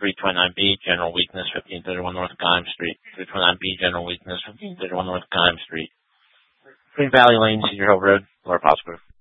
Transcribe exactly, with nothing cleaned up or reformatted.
three twenty-nine B, general weakness, fifteen thirty-one North Geim Street. three twenty-nine B, general weakness, fifteen thirty-one North Geim Street. Green Valley Lane, Cedar Hill Road, Lower Pottsgrove.